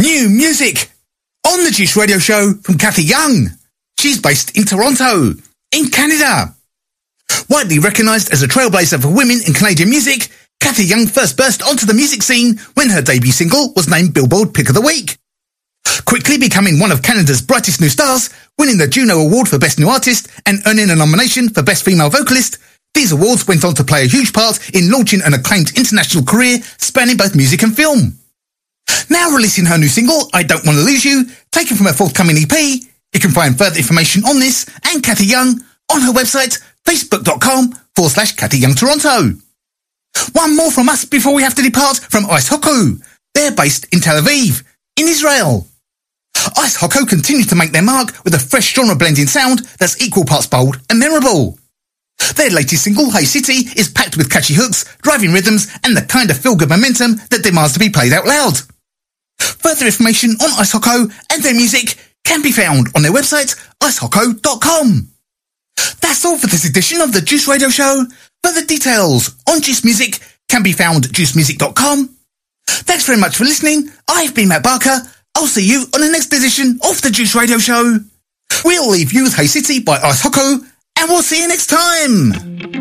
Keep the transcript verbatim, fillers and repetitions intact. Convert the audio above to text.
New music on the Juice Radio Show from Cathy Young. She's based in Toronto, in Canada. Widely recognised as a trailblazer for women in Canadian music, Cathy Young first burst onto the music scene when her debut single was named Billboard Pick of the Week. Quickly becoming one of Canada's brightest new stars, winning the Juno Award for Best New Artist and earning a nomination for Best Female Vocalist, these awards went on to play a huge part in launching an acclaimed international career spanning both music and film. Now releasing her new single, I Don't Want to Lose You, taken from her forthcoming E P. You can find further information on this and Cathy Young on her website, facebook.com forward slash Cathy Young Toronto. One more from us before we have to depart from Ice Hoku. They're based in Tel Aviv, in Israel. Ice Hoku continue to make their mark with a fresh genre-blending sound that's equal parts bold and memorable. Their latest single, Hey City, is packed with catchy hooks, driving rhythms, and the kind of feel-good momentum that demands to be played out loud. Further information on Ice Hoku and their music can be found on their website, ice hoku dot com. That's all for this edition of the Juice Radio Show. Further details on Juice Music can be found at juice music dot com. Thanks very much for listening. I've been Matt Barker. I'll see you on the next edition of the Juice Radio Show. We'll leave you with Hey City by Ice Hoku, and we'll see you next time.